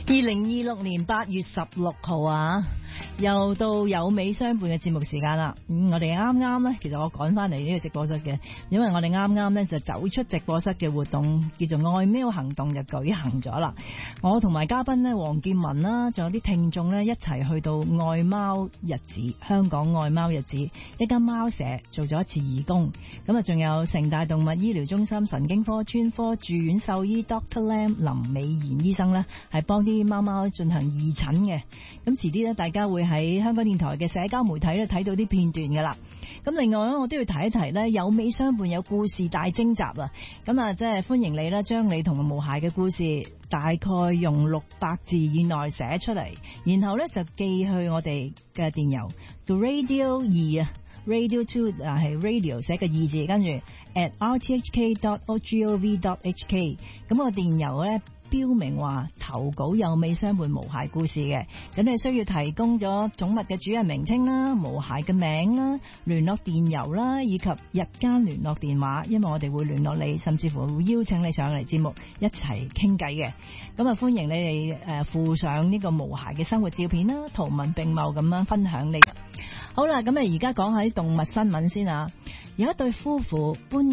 2026年8月16號啊，又到有美相伴嘅節目時間啦。我哋啱啱呢，其實我趕翻嚟呢個直播室嘅，因為我哋啱啱呢就走出直播室嘅活動，叫做愛喵行動就舉行咗啦。我同埋嘉賓呢，黃建文啦，仲有啲聽眾呢，一齊去到愛貓日子，香港愛貓日子一間貓舍做咗一次義工。咁啊，仲有城大動物醫療中心神經科專科住院獸醫 Dr. Lam 林美賢醫生呢，係幫啲貓貓進行義診嘅。咁遲啲呢，大家會喺香港電台嘅社交媒體咧睇到啲片段噶啦。咁另外咧，我都要提一提呢，有美相伴有故事大徵集啊。咁啊，即係歡迎你啦，將你同毛孩嘅故事大概用600字以內寫出嚟，然後呢就寄去我哋嘅電郵到 radio 2啊。Radio 2係 radio 寫個2字，跟住 at rthk.gov.hk。咁個電郵咧標明話投稿有美相伴毛孩故事嘅，咁你需要提供咗寵物嘅主人名稱啦、毛孩嘅名啦、聯絡電郵啦，以及日間聯絡電話，因為我哋會聯絡你，甚至乎會邀請你上嚟節目一齊傾偈嘅。咁啊，歡迎你哋附上呢個毛孩嘅生活照片啦，圖文並茂咁樣分享你。好啦，咁啊，而家講下啲動物新聞先啊。有一對夫婦搬